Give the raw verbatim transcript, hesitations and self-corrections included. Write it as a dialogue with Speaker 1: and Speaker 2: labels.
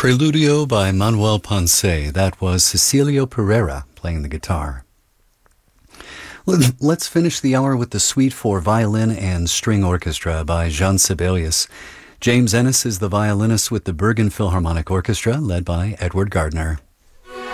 Speaker 1: Preludio by Manuel Ponce. That was Cecilio Pereira playing the guitar. Let's finish the hour with the Suite for Violin and String Orchestra by Jean Sibelius. James Ennis is the violinist with the Bergen Philharmonic Orchestra, led by Edward Gardner.